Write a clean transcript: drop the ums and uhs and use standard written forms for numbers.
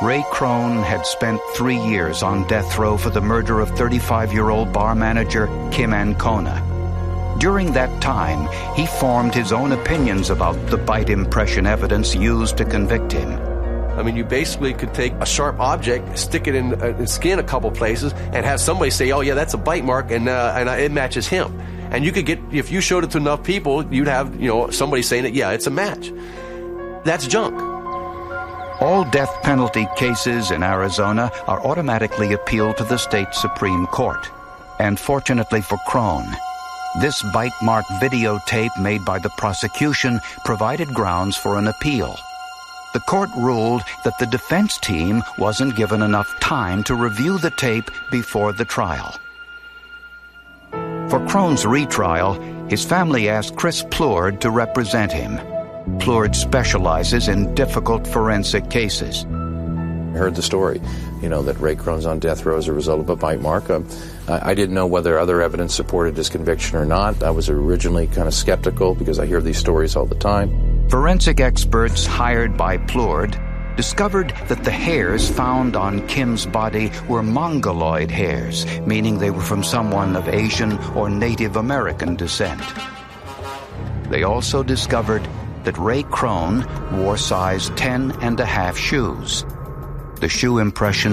Ray Crone had spent 3 years on death row for the murder of 35-year-old bar manager Kim Ancona. During that time, he formed his own opinions about the bite impression evidence used to convict him. I mean, you basically could take a sharp object, stick it in skin a couple places, and have somebody say, "Oh yeah, that's a bite mark," and it matches him. And you could get, if you showed it to enough people, you'd have, somebody saying that, yeah, it's a match. That's junk. All death penalty cases in Arizona are automatically appealed to the state Supreme Court. And fortunately for Crone, this bite mark videotape made by the prosecution provided grounds for an appeal. The court ruled that the defense team wasn't given enough time to review the tape before the trial. For Crone's retrial, his family asked Chris Plourde to represent him. Plourde specializes in difficult forensic cases. I heard the story, that Ray Crone's on death row as a result of a bite mark. I didn't know whether other evidence supported his conviction or not. I was originally kind of skeptical because I hear these stories all the time. Forensic experts hired by Plourde discovered that the hairs found on Kim's body were mongoloid hairs, meaning they were from someone of Asian or Native American descent. They also discovered that Ray Crone wore size 10.5 shoes. The shoe impression